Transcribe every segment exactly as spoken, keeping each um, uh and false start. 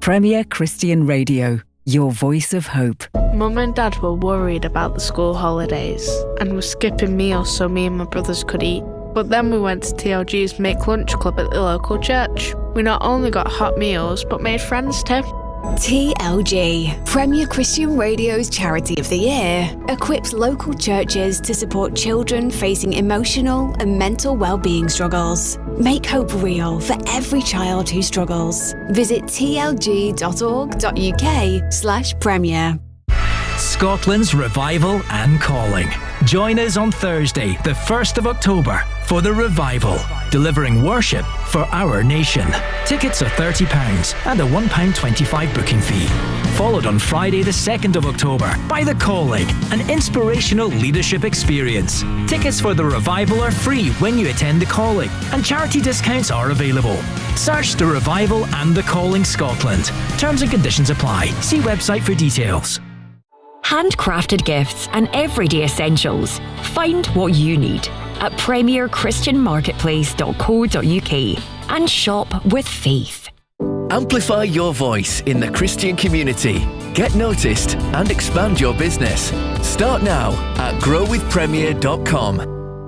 Premier Christian Radio, your voice of hope. Mum and Dad were worried about the school holidays and were skipping meals so me and my brothers could eat. But then we went to T L G's Make Lunch Club at the local church. We not only got hot meals, but made friends too. T L G, Premier Christian Radio's Charity of the Year, equips local churches to support children facing emotional and mental well-being struggles. Make hope real for every child who struggles. Visit tlg.org.uk slash premier. Scotland's revival and calling. Join us on Thursday, the first of October, for the Revival, delivering worship for our nation. Tickets are thirty pounds and a one pound twenty-five booking fee. Followed on Friday, the second of October, by The Calling, an inspirational leadership experience. Tickets for the Revival are free when you attend The Calling, and charity discounts are available. Search The Revival and The Calling Scotland. Terms and conditions apply. See website for details. Handcrafted gifts and everyday essentials. Find what you need at premier christian marketplace dot co dot uk and shop with faith. Amplify your voice in the Christian community. Get noticed and expand your business. Start now at grow with premier dot com.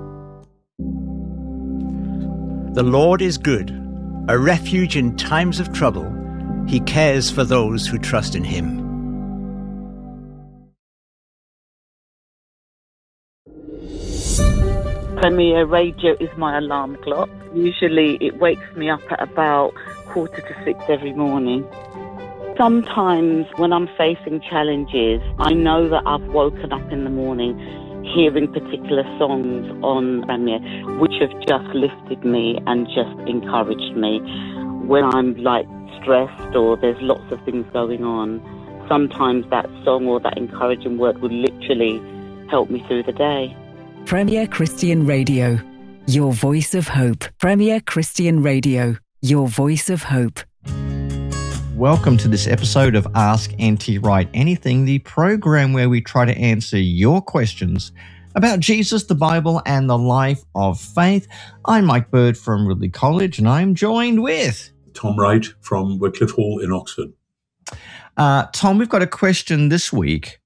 The Lord is good, a refuge in times of trouble. He cares for those who trust in him. Premier Radio is my alarm clock. Usually it wakes me up at about quarter to six every morning. Sometimes when I'm facing challenges, I know that I've woken up in the morning hearing particular songs on Premier, which have just lifted me and just encouraged me. When I'm like stressed or there's lots of things going on, sometimes that song or that encouraging word will literally help me through the day. Premier Christian Radio, your voice of hope. Premier Christian Radio, your voice of hope. Welcome to this episode of Ask Auntie Wright Anything, the program where we try to answer your questions about Jesus, the Bible, and the life of faith. I'm Mike Bird from Ridley College, and I'm joined with Tom Wright from Wycliffe Hall in Oxford. Uh, Tom, we've got a question this week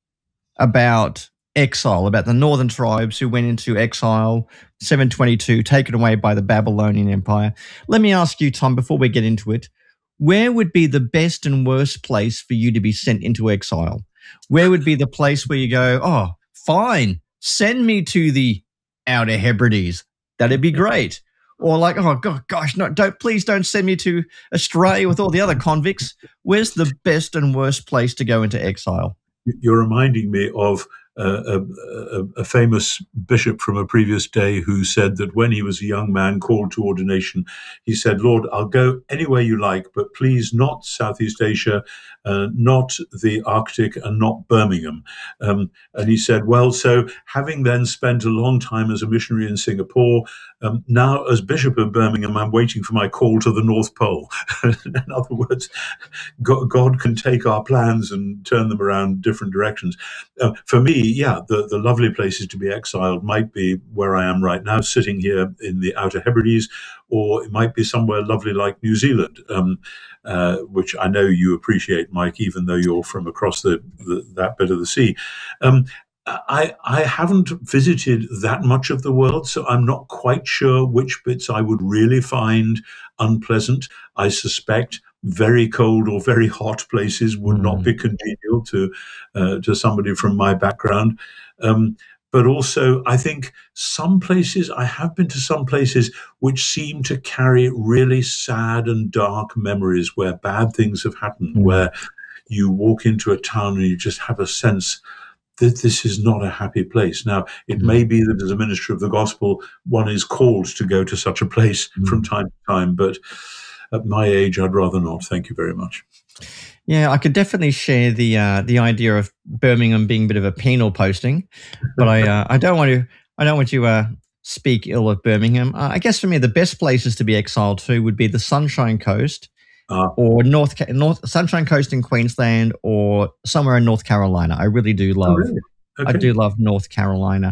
about exile, about the northern tribes who went into exile, seven twenty-two, taken away by the Babylonian Empire. Let me ask you, Tom, before we get into it, where would be the best and worst place for you to be sent into exile? Where would be the place where you go, oh, fine, send me to the Outer Hebrides. That'd be great. Or like, oh, God, gosh, no, don't, please don't send me to Australia with all the other convicts. Where's the best and worst place to go into exile? You're reminding me of Uh, a, a, a famous bishop from a previous day who said that when he was a young man called to ordination, he said, Lord, I'll go anywhere you like, but please not Southeast Asia, uh, not the Arctic, and not Birmingham. Um, and he said, well, so having then spent a long time as a missionary in Singapore, um, now as Bishop of Birmingham, I'm waiting for my call to the North Pole. In other words, God, God can take our plans and turn them around different directions. Uh, for me, yeah, the, the lovely places to be exiled might be where I am right now, sitting here in the Outer Hebrides, or it might be somewhere lovely like New Zealand, um, uh, which I know you appreciate, Mike, even though you're from across the, the that bit of the sea. Um, I, I haven't visited that much of the world, so I'm not quite sure which bits I would really find unpleasant. I suspect very cold or very hot places would mm. not be congenial to uh, to somebody from my background. Um, but also, I think some places, I have been to some places which seem to carry really sad and dark memories where bad things have happened, mm. where you walk into a town and you just have a sense that this is not a happy place. Now, it mm. may be that as a minister of the gospel, one is called to go to such a place mm. from time to time, but at my age, I'd rather not. Thank you very much. Yeah, I could definitely share the uh, the idea of Birmingham being a bit of a penal posting, but I uh, I don't want to I don't want to uh, speak ill of Birmingham. Uh, I guess for me, the best places to be exiled to would be the Sunshine Coast, uh, or North North Sunshine Coast in Queensland, or somewhere in North Carolina. I really do love. Oh, really? Okay. I do love North Carolina.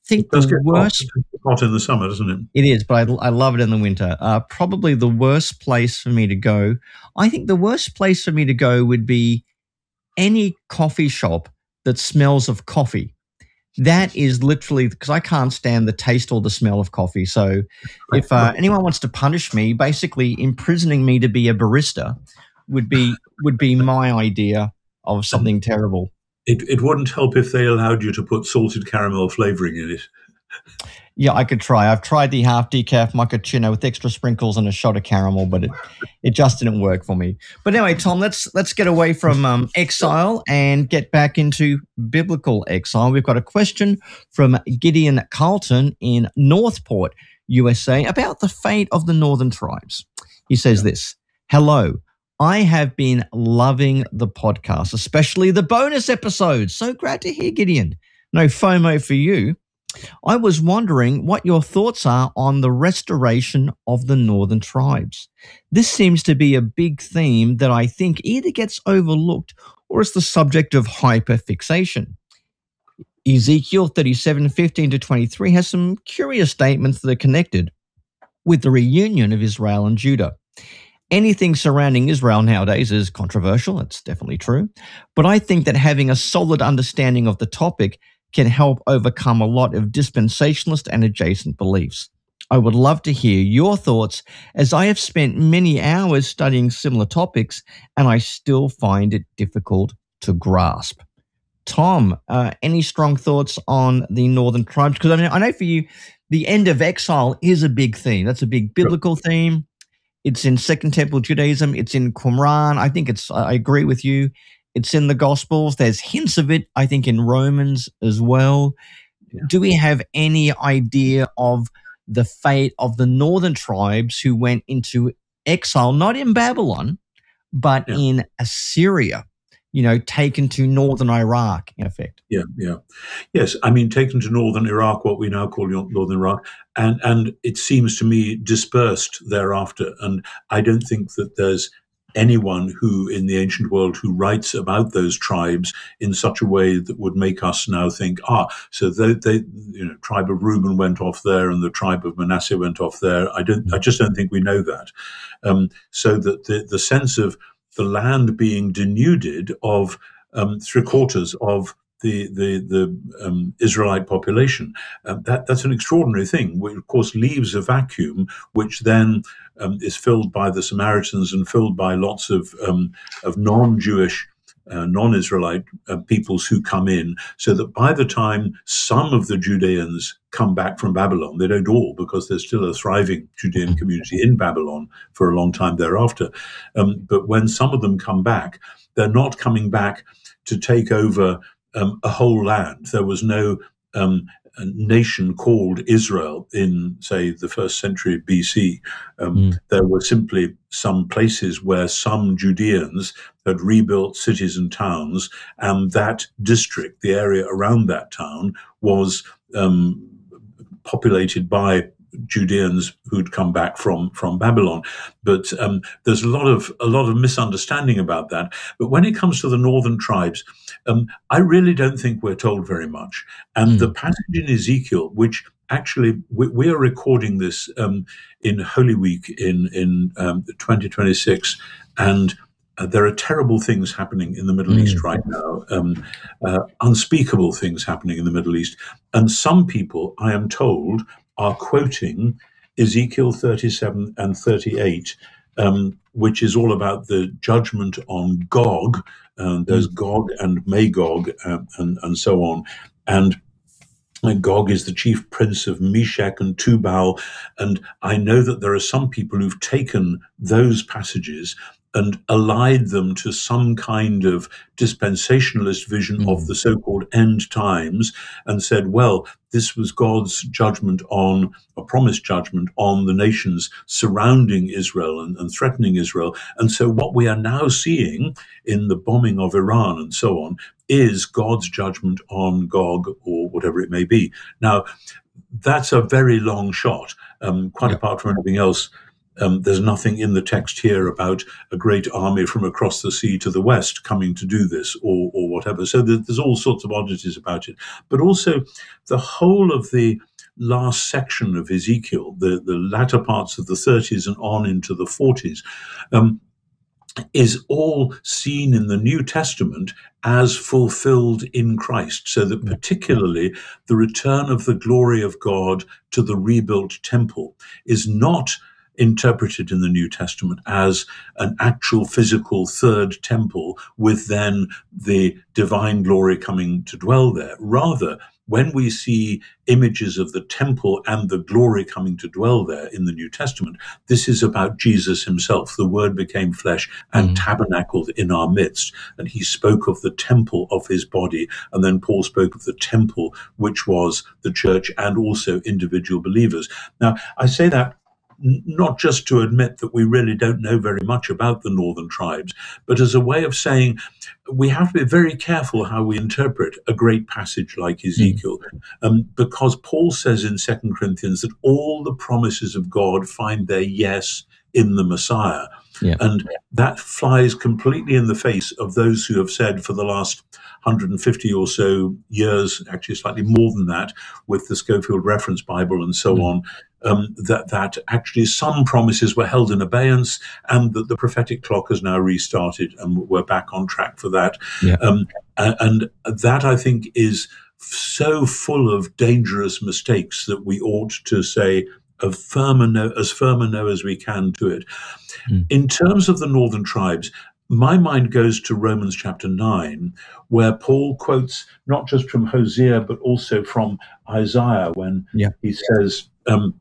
think it does the get worst hot, hot in the summer, doesn't it? It is, but I, I love it in the winter. Uh, probably the worst place for me to go. I think the worst place for me to go would be any coffee shop that smells of coffee. That is literally because I can't stand the taste or the smell of coffee. So if uh, anyone wants to punish me, basically imprisoning me to be a barista would be would be my idea of something terrible. It it wouldn't help if they allowed you to put salted caramel flavoring in it. Yeah, I could try. I've tried the half decaf mochaccino with extra sprinkles and a shot of caramel, but it, it just didn't work for me. But anyway, Tom, let's let's get away from um, exile and get back into biblical exile. We've got a question from Gideon Carlton in Northport, U S A, about the fate of the northern tribes. He says this: "Hello, I have been loving the podcast, especially the bonus episodes. So glad to hear, Gideon. No FOMO for you. I was wondering what your thoughts are on the restoration of the northern tribes. This seems to be a big theme that I think either gets overlooked or is the subject of hyperfixation. Ezekiel thirty-seven, fifteen to twenty-three has some curious statements that are connected with the reunion of Israel and Judah. Anything surrounding Israel nowadays is controversial. It's definitely true. But I think that having a solid understanding of the topic can help overcome a lot of dispensationalist and adjacent beliefs. I would love to hear your thoughts, as I have spent many hours studying similar topics and I still find it difficult to grasp." Tom, uh, any strong thoughts on the northern tribes? Because I mean, I know for you, the end of exile is a big theme. That's a big biblical theme. It's in Second Temple Judaism. It's in Qumran. I think it's, I agree with you. It's in the Gospels. There's hints of it, I think, in Romans as well. Yeah. Do we have any idea of the fate of the northern tribes who went into exile, not in Babylon, but yeah. in Assyria, you know, taken to northern Iraq, in effect? Yeah, yeah. Yes, I mean, taken to northern Iraq, what we now call northern Iraq, and, and it seems to me dispersed thereafter. And I don't think that there's anyone who in the ancient world who writes about those tribes in such a way that would make us now think, ah, so they, they you know, tribe of Reuben went off there and the tribe of Manasseh went off there. I don't, I just don't think we know that. Um, so that the, the sense of the land being denuded of um, three quarters of the the the um, Israelite population, um, that that's an extraordinary thing, which of course leaves a vacuum, which then um, is filled by the Samaritans and filled by lots of um, of non-Jewish, uh, non-Israelite uh, peoples who come in, so that by the time some of the Judeans come back from Babylon, they don't all, because there's still a thriving Judean community in Babylon for a long time thereafter. Um, but when some of them come back, they're not coming back to take over Um, a whole land. There was no um, nation called Israel in, say, the first century B C. Um, mm. There were simply some places where some Judeans had rebuilt cities and towns, and that district, the area around that town, was um, populated by Judeans who'd come back from from Babylon. But um, there's a lot of a lot of misunderstanding about that. But when it comes to the northern tribes, um, I really don't think we're told very much. And mm. the passage in Ezekiel, which actually we, we are recording this um, in Holy Week in in um, twenty twenty-six, and uh, there are terrible things happening in the Middle mm. East right now, um, uh, unspeakable things happening in the Middle East. And some people, I am told, are quoting Ezekiel thirty-seven and thirty-eight, um, which is all about the judgment on Gog. Uh, there's mm. Gog and Magog, uh, and, and so on. And Gog is the chief prince of Meshech and Tubal. And I know that there are some people who've taken those passages and allied them to some kind of dispensationalist vision mm. of the so-called end times, and said, well, this was God's judgment on, a promised judgment on the nations surrounding Israel and, and threatening Israel. And so what we are now seeing in the bombing of Iran and so on is God's judgment on Gog, or whatever it may be. Now, that's a very long shot, um, quite yeah. apart from anything else. Um, there's nothing in the text here about a great army from across the sea to the west coming to do this or, or whatever. So there's all sorts of oddities about it. But also the whole of the last section of Ezekiel, the, the latter parts of the thirties and on into the forties, um, is all seen in the New Testament as fulfilled in Christ, so that particularly the return of the glory of God to the rebuilt temple is not interpreted in the New Testament as an actual physical third temple with then the divine glory coming to dwell there. Rather, when we see images of the temple and the glory coming to dwell there in the New Testament, this is about Jesus himself. The Word became flesh and mm. tabernacled in our midst. And he spoke of the temple of his body. And then Paul spoke of the temple, which was the church and also individual believers. Now, I say that not just to admit that we really don't know very much about the northern tribes, but as a way of saying we have to be very careful how we interpret a great passage like Ezekiel, mm. um, because Paul says in Second Corinthians that all the promises of God find their yes in the Messiah. Yeah. And that flies completely in the face of those who have said for the last one hundred fifty or so years, actually slightly more than that, with the Scofield Reference Bible and so mm. on, um, that, that actually some promises were held in abeyance and that the prophetic clock has now restarted and we're back on track for that. Yeah. Um, and that, I think, is so full of dangerous mistakes that we ought to say, Of firm a no, as firm a no as we can to it. Mm. In terms of the northern tribes, my mind goes to Romans chapter nine, where Paul quotes not just from Hosea, but also from Isaiah, when yeah. he says, um,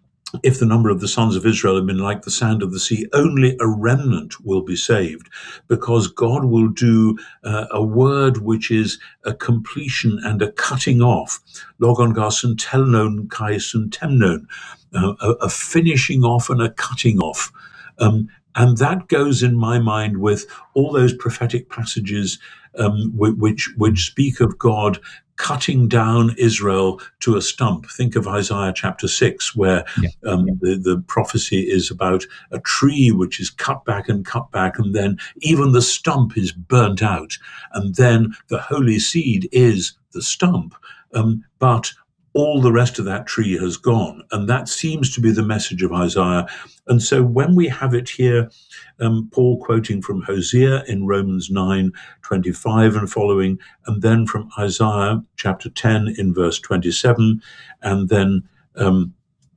if the number of the sons of Israel had been like the sand of the sea, only a remnant will be saved, because God will do uh, a word which is a completion and a cutting off, logon garson telnon kaison temnon, uh, a, a finishing off and a cutting off. Um, and that goes in my mind with all those prophetic passages um, which, which speak of God cutting down Israel to a stump. Think of Isaiah chapter six, where yeah. um, the, the prophecy is about a tree which is cut back and cut back, and then even the stump is burnt out. And then the holy seed is the stump. Um, but all the rest of that tree has gone. And that seems to be the message of Isaiah. And so when we have it here, um, Paul quoting from Hosea in Romans nine twenty-five and following, and then from Isaiah chapter ten in verse twenty-seven, and then um,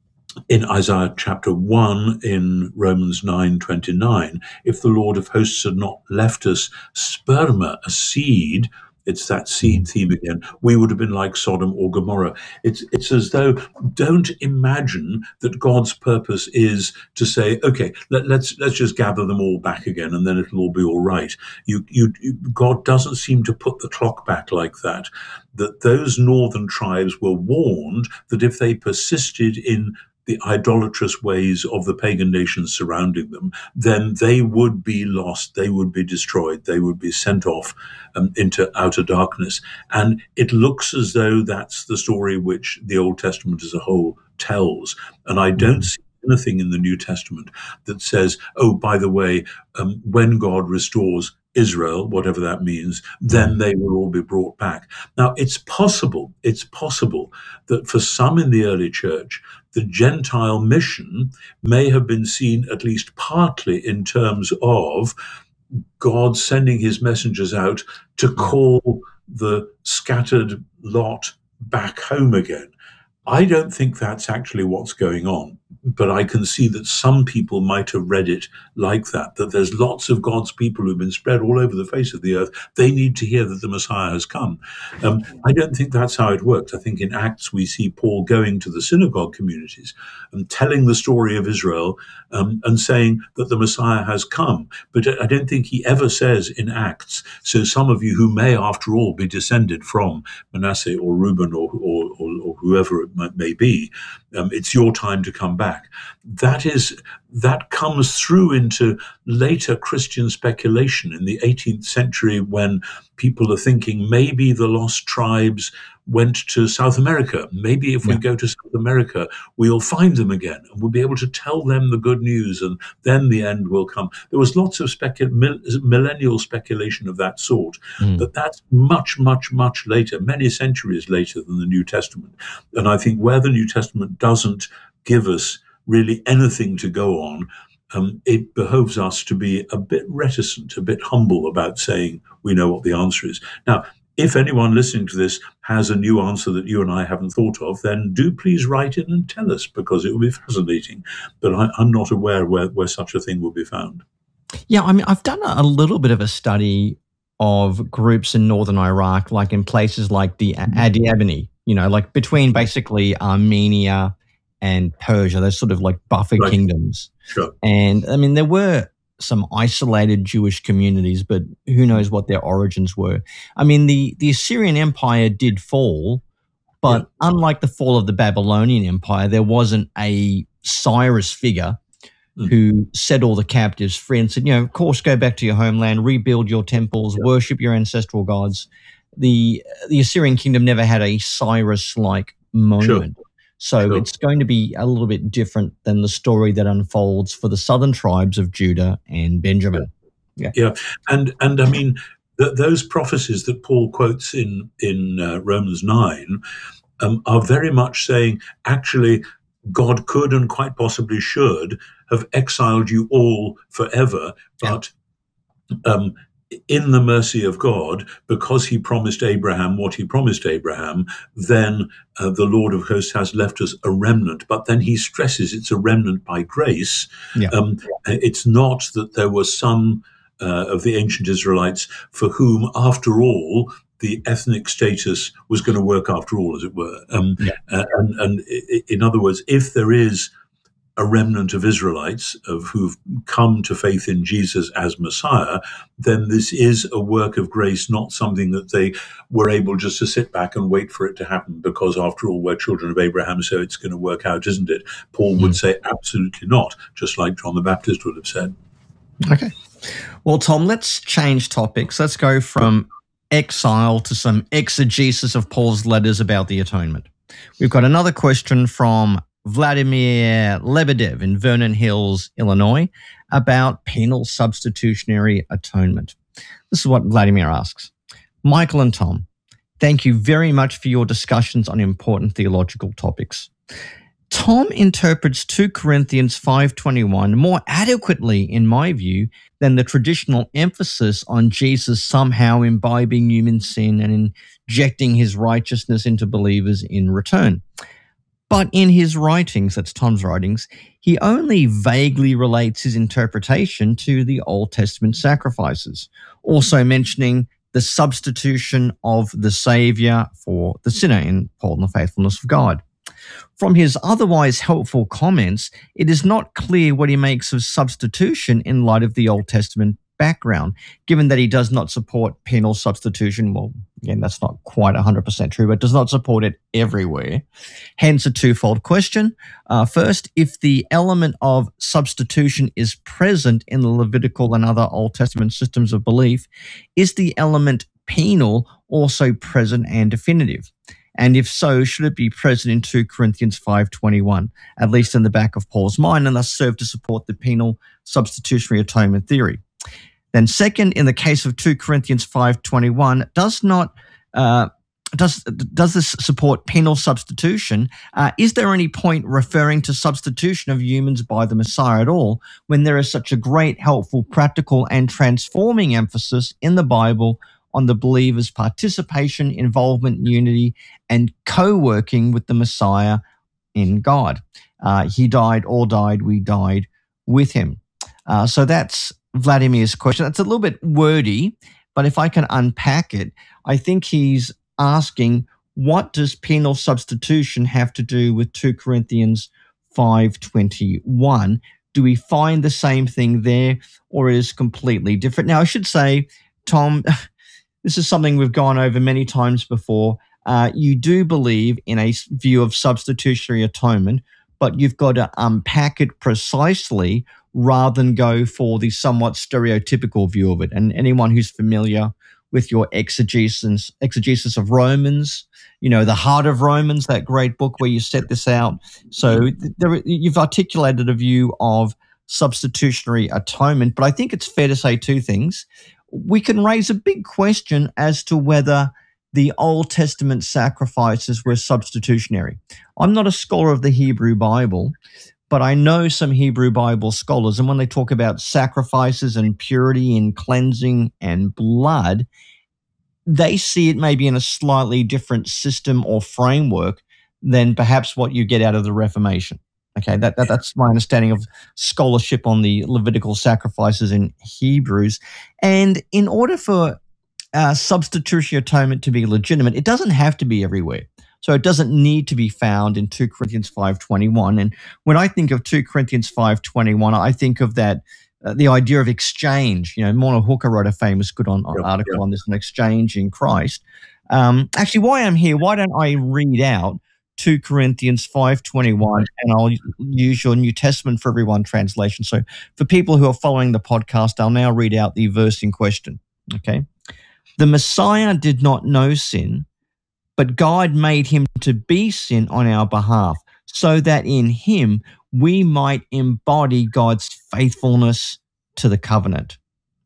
in Isaiah chapter one in Romans nine twenty-nine, if the Lord of hosts had not left us sperma, a seed, it's that seed theme again, we would have been like Sodom or Gomorrah. It's it's as though, don't imagine that God's purpose is to say, okay, let, let's let's just gather them all back again and then it'll all be all right. You, you, you, God doesn't seem to put the clock back like that, that those northern tribes were warned that if they persisted in the idolatrous ways of the pagan nations surrounding them, then they would be lost, they would be destroyed, they would be sent off um, into outer darkness. And it looks as though that's the story which the Old Testament as a whole tells. And I don't see anything in the New Testament that says, oh, by the way, um, when God restores Israel, whatever that means, then they will all be brought back. Now, it's possible, it's possible that for some in the early church, the Gentile mission may have been seen at least partly in terms of God sending his messengers out to call the scattered lot back home again. I don't think that's actually what's going on, but I can see that some people might have read it like that, that there's lots of God's people who've been spread all over the face of the earth. They need to hear that the Messiah has come. Um, I don't think that's how it works. I think in Acts we see Paul going to the synagogue communities and telling the story of Israel um, and saying that the Messiah has come. But I don't think he ever says in Acts, so some of you who may after all be descended from Manasseh or Reuben or, or, or, or whoever it may be, um, it's your time to come back. That is, that comes through into later Christian speculation in the eighteenth century, when people are thinking maybe the lost tribes went to South America. Maybe if we yeah. go to South America, we'll find them again and we'll be able to tell them the good news, and then the end will come. There was lots of specu- millennial speculation of that sort, mm. but that's much, much, much later, many centuries later than the New Testament. And I think where the New Testament doesn't give us really anything to go on, um, it behoves us to be a bit reticent, a bit humble about saying we know what the answer is. Now, if anyone listening to this has a new answer that you and I haven't thought of, then do please write in and tell us, because it will be fascinating. But I, I'm not aware where, where such a thing will be found. Yeah, I mean, I've done a little bit of a study of groups in northern Iraq, like in places like the Adiabani, you know, like between basically Armenia and Persia. They're sort of like buffer right. kingdoms. Sure. And I mean, there were some isolated Jewish communities, but who knows what their origins were. I mean, the, the Assyrian Empire did fall, but yeah. unlike the fall of the Babylonian Empire, there wasn't a Cyrus figure mm. who set all the captives free and said, you know, of course, go back to your homeland, rebuild your temples, yeah. worship your ancestral gods. The, the Assyrian kingdom never had a Cyrus-like moment. Sure. So sure. it's going to be a little bit different than the story that unfolds for the southern tribes of Judah and Benjamin. Yeah, yeah, and and I mean th- those prophecies that Paul quotes in in uh, Romans nine um, are very much saying, actually, God could and quite possibly should have exiled you all forever, but yeah. um, in the mercy of God, because he promised Abraham what he promised Abraham, then uh, the Lord of hosts has left us a remnant. But then he stresses it's a remnant by grace. Yeah. Um, it's not that there were some uh, of the ancient Israelites for whom, after all, the ethnic status was going to work after all, as it were. Um, yeah. uh, and, and in other words, if there is a remnant of Israelites of who've come to faith in Jesus as Messiah, then this is a work of grace, not something that they were able just to sit back and wait for it to happen, because after all, we're children of Abraham, so it's going to work out, isn't it? Paul would say absolutely not, just like John the Baptist would have said. Okay. Well, Tom, let's change topics. Let's go from exile to some exegesis of Paul's letters about the atonement. We've got another question from Vladimir Lebedev in Vernon Hills, Illinois, about penal substitutionary atonement. This is what Vladimir asks. Michael and Tom, thank you very much for your discussions on important theological topics. Tom interprets Second Corinthians five twenty-one more adequately, in my view, than the traditional emphasis on Jesus somehow imbibing human sin and injecting his righteousness into believers in return. But in his writings, that's Tom's writings, he only vaguely relates his interpretation to the Old Testament sacrifices, also mentioning the substitution of the Savior for the sinner in Paul and the faithfulness of God. From his otherwise helpful comments, it is not clear what he makes of substitution in light of the Old Testament background, given that he does not support penal substitution. Well, again, that's not quite one hundred percent true, but does not support it everywhere. Hence a twofold question. Uh, first, if the element of substitution is present in the Levitical and other Old Testament systems of belief, is the element penal also present and definitive? And if so, should it be present in Second Corinthians five twenty-one, at least in the back of Paul's mind, and thus serve to support the penal substitutionary atonement theory? Then second, in the case of Second Corinthians five twenty-one, does not uh, does does this support penal substitution? Uh, is there any point referring to substitution of humans by the Messiah at all, when there is such a great, helpful, practical, and transforming emphasis in the Bible on the believer's participation, involvement, unity, and co-working with the Messiah in God? Uh, he died, all died, we died with him. Uh, so that's Vladimir's question. It's a little bit wordy, but if I can unpack it, I think he's asking, what does penal substitution have to do with Second Corinthians five twenty-one? Do we find the same thing there, or is it completely different? Now, I should say, Tom, this is something we've gone over many times before. uh, you do believe in a view of substitutionary atonement, but you've got to unpack it precisely rather than go for the somewhat stereotypical view of it. And anyone who's familiar with your exegesis, exegesis of Romans, you know, the Heart of Romans, that great book where you set this out. So there, you've articulated a view of substitutionary atonement, but I think it's fair to say two things. We can raise a big question as to whether the Old Testament sacrifices were substitutionary. I'm not a scholar of the Hebrew Bible, but I know some Hebrew Bible scholars, and when they talk about sacrifices and purity and cleansing and blood, they see it maybe in a slightly different system or framework than perhaps what you get out of the Reformation. Okay, that, that that's my understanding of scholarship on the Levitical sacrifices in Hebrews. And in order for uh, substitutionary atonement to be legitimate, it doesn't have to be everywhere. So it doesn't need to be found in two Corinthians five twenty-one. And when I think of two Corinthians five twenty-one, I think of that, uh, the idea of exchange. You know, Morna Hooker wrote a famous good on, Yep, article yep. on this, an exchange in Christ. Um, actually, while I'm here, why don't I read out two Corinthians five twenty-one, and I'll use your New Testament for Everyone translation. So for people who are following the podcast, I'll now read out the verse in question. Okay. The Messiah did not know sin, but God made him to be sin on our behalf, so that in him we might embody God's faithfulness to the covenant.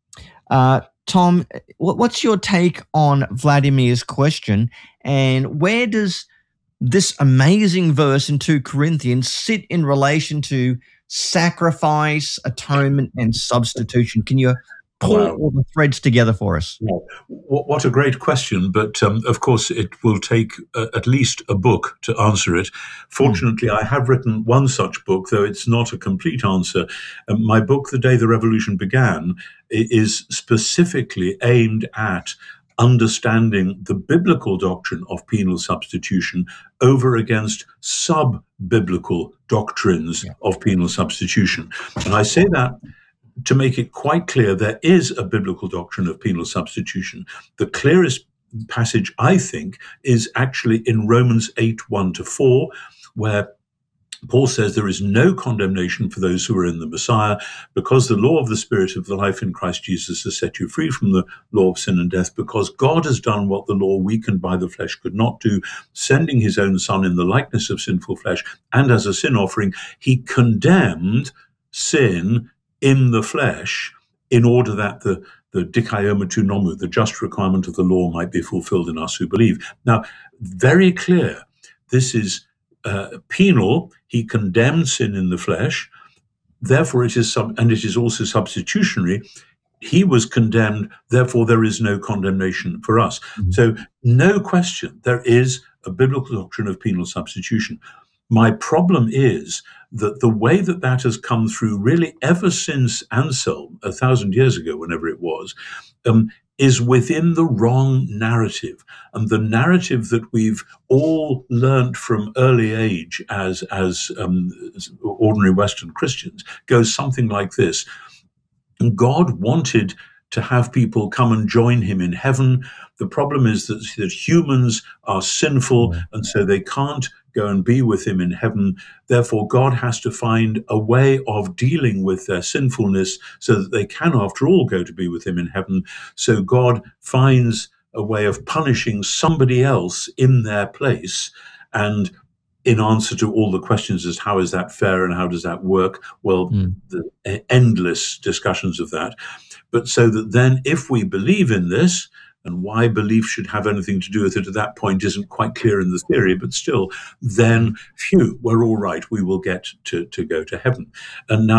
Uh, Tom, what's your take on Vladimir's question, and where does this amazing verse in two Corinthians sit in relation to sacrifice, atonement, and substitution? Can you pull Wow. all the threads together for us? Well, What what a great question, but um, of course it will take uh, at least a book to answer it. Fortunately, I have written one such book, though it's not a complete answer. Um, my book, The Day the Revolution Began, i- is specifically aimed at understanding the biblical doctrine of penal substitution over against sub-biblical doctrines of penal substitution. And I say that to make it quite clear, there is a biblical doctrine of penal substitution. The clearest passage, I think, is actually in Romans eight, one to four, where Paul says there is no condemnation for those who are in the Messiah, because the law of the Spirit of the life in Christ Jesus has set you free from the law of sin and death, because God has done what the law weakened by the flesh could not do, sending his own Son in the likeness of sinful flesh, and as a sin offering, he condemned sin in the flesh, in order that the, the dikaiomatu nomu, the just requirement of the law, might be fulfilled in us who believe. Now, very clear, this is uh, penal. He condemned sin in the flesh. Therefore, it is sub- and it is also substitutionary. He was condemned. Therefore, there is no condemnation for us. Mm-hmm. So, no question, there is a biblical doctrine of penal substitution. My problem is that the way that that has come through really ever since Anselm, a thousand years ago, whenever it was, um, is within the wrong narrative. And the narrative that we've all learned from early age as, as um, ordinary Western Christians goes something like this. God wanted to have people come and join him in heaven. The problem is that, that humans are sinful, and so they can't go and be with him in heaven. Therefore, God has to find a way of dealing with their sinfulness so that they can, after all, go to be with him in heaven. So God finds a way of punishing somebody else in their place. And in answer to all the questions as how is that fair and how does that work? Well, mm. the endless discussions of that. But so that then if we believe in this, and why belief should have anything to do with it at that point isn't quite clear in the theory, but still, then, phew, we're all right. We will get to, to go to heaven. And now